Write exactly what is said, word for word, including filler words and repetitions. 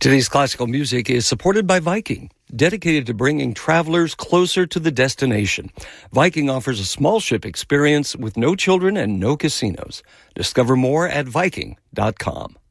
Today's classical music is supported by Viking, dedicated to bringing travelers closer to the destination. Viking offers a small ship experience with no children and no casinos. Discover more at Viking dot com.